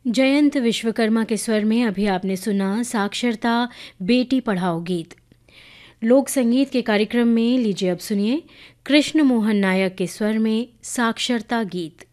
जयंत विश्वकर्मा के स्वर में अभी आपने सुना साक्षरता बेटी पढ़ाओ गीत। लोक संगीत के कार्यक्रम में लीजिए अब सुनिए कृष्ण मोहन नायक के स्वर में साक्षरता गीत।